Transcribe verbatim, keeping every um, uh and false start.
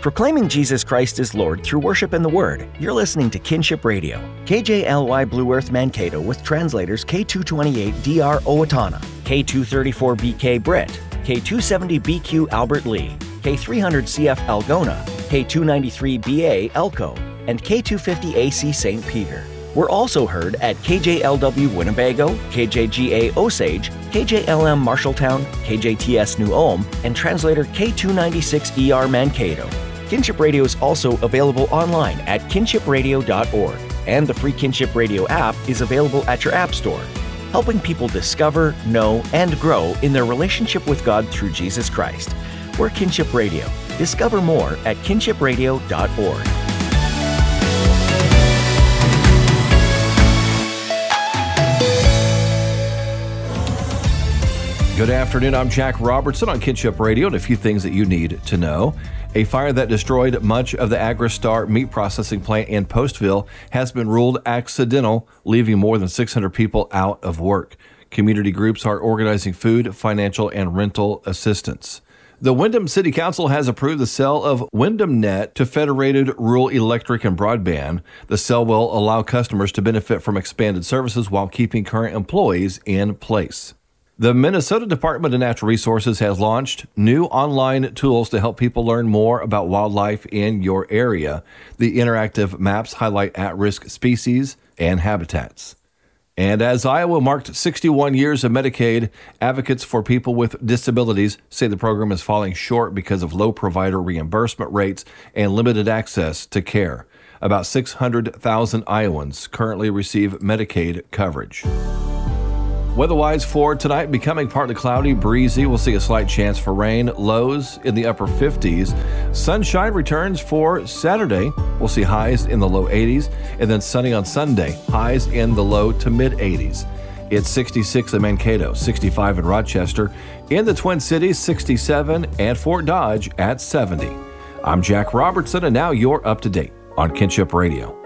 Proclaiming Jesus Christ is Lord through worship in the Word, you're listening to Kinship Radio. K J L Y Blue Earth Mankato with translators K two twenty-eight D R Owatonna, K two thirty-four B K Britt, K two seventy B Q Albert Lee, K three hundred C F Algona, K two ninety-three B A Elko, and K two fifty A C Saint Peter. We're also heard at K J L W Winnebago, K J G A Osage, K J L M Marshalltown, K J T S New Ulm, and translator K two ninety-six E R Mankato. Kinship Radio is also available online at kinship radio dot org, and the free Kinship Radio app is available at your app store, helping people discover, know, and grow in their relationship with God through Jesus Christ. We're Kinship Radio. Discover more at kinship radio dot org. Good afternoon, I'm Jack Robertson on Kinship Radio, and a few things that you need to know. A fire that destroyed much of the Agristar meat processing plant in Postville has been ruled accidental, leaving more than six hundred people out of work. Community groups are organizing food, financial, and rental assistance. The Windham City Council has approved the sale of Windham Net to Federated Rural Electric and Broadband. The sale will allow customers to benefit from expanded services while keeping current employees in place. The Minnesota Department of Natural Resources has launched new online tools to help people learn more about wildlife in your area. The interactive maps highlight at-risk species and habitats. And as Iowa marked sixty-one years of Medicaid, advocates for people with disabilities say the program is falling short because of low provider reimbursement rates and limited access to care. About six hundred thousand Iowans currently receive Medicaid coverage. Weather-wise for tonight, becoming partly cloudy, breezy. We'll see a slight chance for rain. Lows in the upper fifties. Sunshine returns for Saturday. We'll see highs in the low eighties. And then sunny on Sunday. Highs in the low to mid-eighties. It's sixty-six in Mankato, sixty-five in Rochester. In the Twin Cities, sixty-seven. And Fort Dodge at seventy. I'm Jack Robertson, and now you're up to date on Kinship Radio.